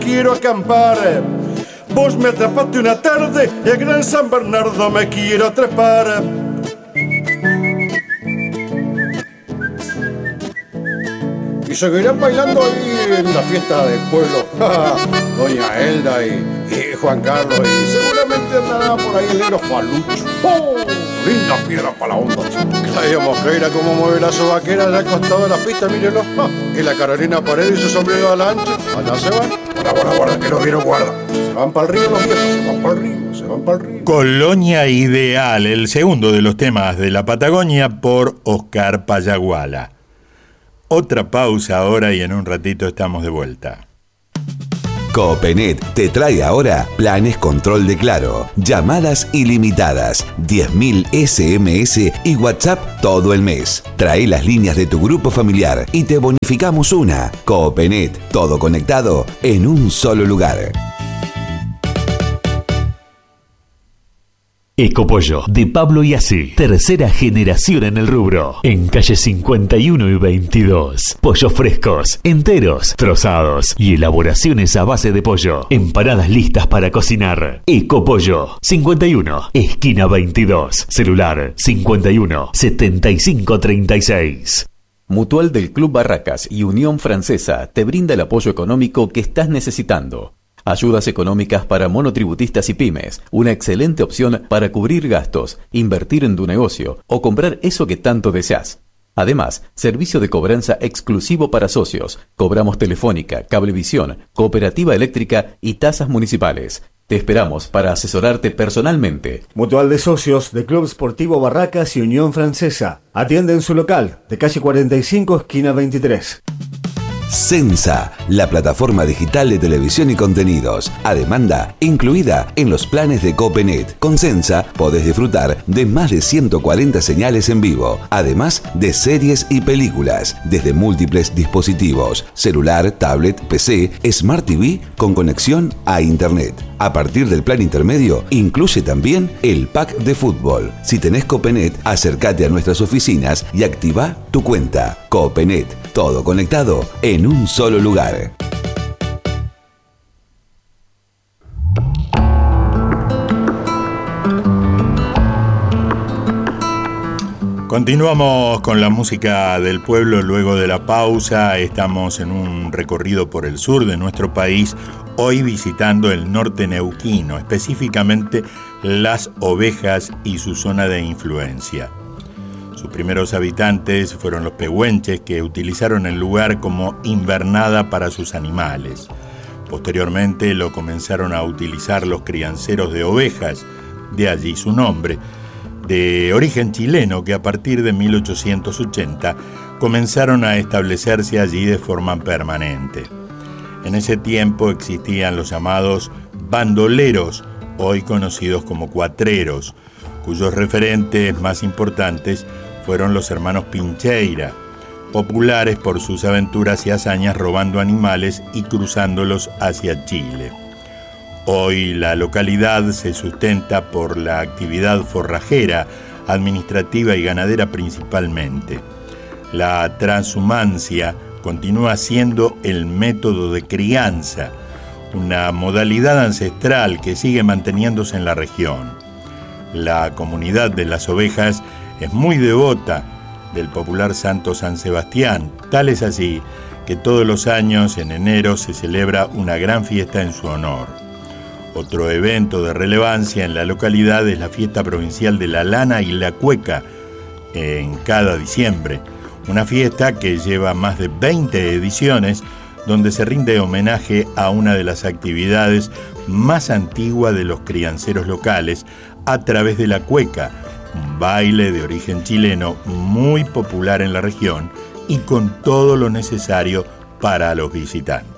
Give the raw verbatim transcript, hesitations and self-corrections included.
quiero acampar. Vos me atrapaste una tarde y al Gran San Bernardo me quiero trepar. Y seguirán bailando ahí en la fiesta del pueblo. Doña Elda y, y Juan Carlos. Y seguramente andará por ahí el negro Falucho. ¡Oh! Linda piedra para la onda. Claudia Mosqueira como mueve la sobaquera al costado de la pista, mírenlo. Y la Carolina Paredes y su sombrero a la ancha. Allá se van. Guarda, guarda, guarda, que los vieron guarda. Se van para el río los viejos, se van para el río, se van para el río. Colonia Ideal, el segundo de los temas de la Patagonia por Oscar Payaguala. Otra pausa ahora y en un ratito estamos de vuelta. Copenet te trae ahora planes control de Claro, llamadas ilimitadas, diez mil ese eme ese y WhatsApp todo el mes. Trae las líneas de tu grupo familiar y te bonificamos una. Copenet, todo conectado en un solo lugar. Ecopollo, de Pablo y Así. Tercera generación en el rubro. En calle cincuenta y uno y veintidós. Pollos frescos, enteros, trozados y elaboraciones a base de pollo. Empanadas listas para cocinar. Ecopollo, cincuenta y uno, esquina veintidós. Celular cincuenta y uno, setenta y cinco treinta y seis. Mutual del Club Barracas y Unión Francesa te brinda el apoyo económico que estás necesitando. Ayudas económicas para monotributistas y pymes, una excelente opción para cubrir gastos, invertir en tu negocio o comprar eso que tanto deseas. Además, servicio de cobranza exclusivo para socios. Cobramos telefónica, cablevisión, cooperativa eléctrica y tasas municipales. Te esperamos para asesorarte personalmente. Mutual de Socios de Club Sportivo Barracas y Unión Francesa. Atiende en su local, de calle cuarenta y cinco, esquina veintitrés. Sensa, la plataforma digital de televisión y contenidos, a demanda incluida en los planes de Copenet. Con Sensa podés disfrutar de más de ciento cuarenta señales en vivo, además de series y películas, desde múltiples dispositivos, celular, tablet, P C, Smart T V con conexión a Internet. A partir del plan intermedio, incluye también el pack de fútbol. Si tenés Copenet, acércate a nuestras oficinas y activa tu cuenta. Copenet, todo conectado en un solo lugar. Continuamos con la música del pueblo luego de la pausa. Estamos en un recorrido por el sur de nuestro país, hoy visitando el norte neuquino, específicamente Las Ovejas y su zona de influencia. Sus primeros habitantes fueron los pehuenches, que utilizaron el lugar como invernada para sus animales. Posteriormente lo comenzaron a utilizar los crianceros de ovejas, de allí su nombre, de origen chileno, que a partir de mil ochocientos ochenta comenzaron a establecerse allí de forma permanente. En ese tiempo existían los llamados bandoleros, hoy conocidos como cuatreros, cuyos referentes más importantes fueron los hermanos Pincheira, populares por sus aventuras y hazañas robando animales y cruzándolos hacia Chile. Hoy la localidad se sustenta por la actividad forrajera, administrativa y ganadera principalmente. La transhumancia continúa siendo el método de crianza, una modalidad ancestral que sigue manteniéndose en la región. La comunidad de Las Ovejas es muy devota del popular santo San Sebastián, tal es así que todos los años en enero se celebra una gran fiesta en su honor. Otro evento de relevancia en la localidad es la fiesta provincial de la lana y la cueca en cada diciembre, una fiesta que lleva más de veinte ediciones, donde se rinde homenaje a una de las actividades más antiguas de los crianceros locales a través de la cueca, un baile de origen chileno muy popular en la región y con todo lo necesario para los visitantes.